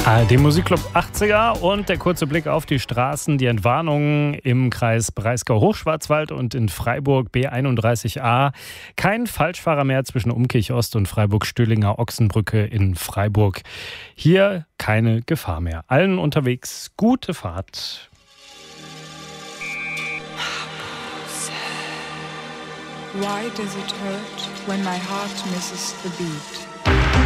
ARD Musikclub 80er und der kurze Blick auf die Straßen. Die Entwarnung im Kreis Breisgau-Hochschwarzwald und in Freiburg B31a. Kein Falschfahrer mehr zwischen Umkirch Ost und Freiburg-Stüllinger Ochsenbrücke in Freiburg. Hier keine Gefahr mehr. Allen unterwegs gute Fahrt. Why does it hurt when my heart misses the beat?